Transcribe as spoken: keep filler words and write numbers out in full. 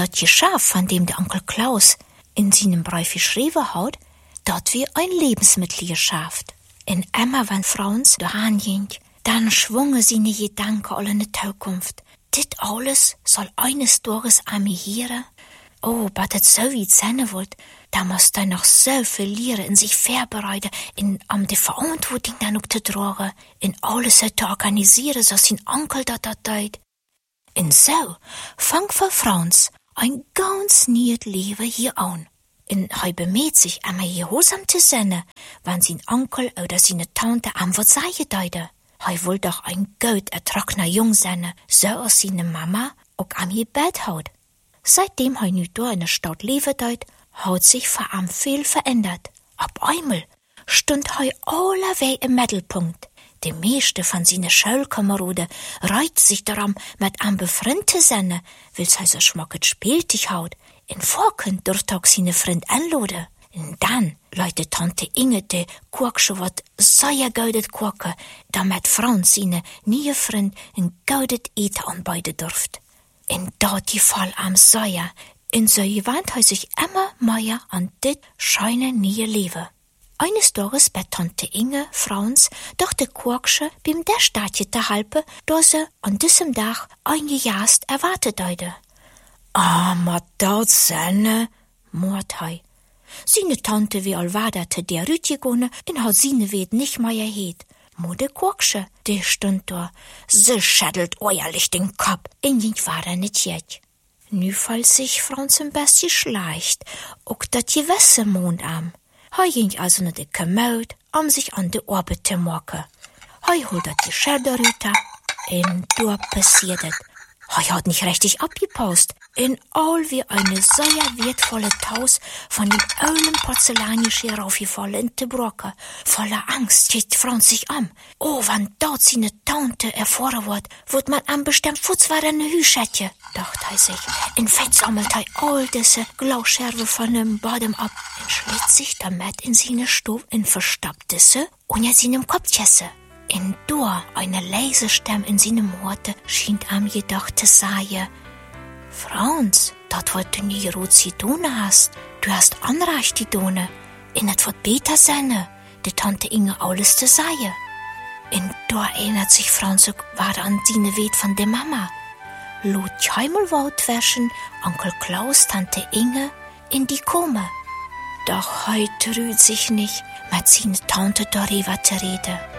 dat Geschäft, von dem der Onkel Klaus in seinem Brief geschrieben hat, dat wie ein Lebensmittelgeschäft. In Emma, wenn Frauens daheim ging, dann schwungen seine Gedanken alle in die Zukunft. Dit alles soll eines Tages amihieren. Oh, aber das so wie sein wollt, da muss er noch so viel lernen, in sich vorbereiten, in um die Verantwortung dann auch zu tragen, in alles so zu organisieren, so sein Onkel dat dat tut. Und so fängt für Franz ein ganz neues Leben hier an. Und er bemüht sich, einmal gehorsam zu sein, wenn sein Onkel oder seine Tante am was sagen deuten. Er will doch ein gut ertragner Jung sein, so als seine Mama auch am Bett hat. Seitdem er nu da in der Stadt leben deut, hat sich für ihn viel verändert. Ab einmal stund er allerweil im Mittelpunkt. Die meiste von seinen Schulkameraden reiht sich daran, mit einem befreundet zu sein, weil er so schmackend spieltig haut. In Vorkund durfte auch seine Freund anladen. Und dann leute Tante Inge die Kursche wat sehr gaudet kochen, damit Franz seine neue Freund ein gaudet Eten anbieten durft. Und dort die Fall am Säuer, in so gewandt er sich immer mehr an dit scheine neue Leben. Eines Tages bei Tante Inge, Franz, doch der Kursche beim der Stadtje zu helfen, da sie an diesem Tag eingejast erwartet hatte. Ah, ma dat senne, mord hei. Seine Tante wie all war dat der Rüt gegangen, und hat seine Weet nicht mehr erheht. Mo de Kursche, der stund da, se schädelt euerlich den Kopf, in ihn war er nicht jet. Nu fall sich Franz ein bisschen schleicht, auch dat gewisse Mond am. Hei ging also ne de Kommode, um sich an de Arbeit zu machen. Hei holt dat die Schäderrüte, und da passiert es. Hei hat nicht richtig abgepasst. In all wie eine sehr wertvolle Taus von dem alten Porzellangeschirr raufgefallen in die Brocke. Voller Angst steht Franz sich an. Oh, wenn dort seine Tante erfahren wird, wird man am bestimmt Futzwar eine Hüschetje, dachte er sich. In Fett sammelt er all diese Glasscherven von dem Boden ab und schlägt sich damit in seine Stube und verstaubt diese unter seinem Kopfkissen. In da eine leise Stimme in seinem Worte schien am jedoch zu sagen: Franz, dat wat du nie rot zu tun hast, du hast Anrecht die Done, und et wird besser sein, die Tante Inge alles zu sagen. Und da erinnert sich Franz auch war an seine Weet von der Mama. Lot einmal Wort waschen, Onkel Klaus, Tante Inge, in die Komme. Doch heute rührt sich nicht, mit seiner Tante darüber zu reden.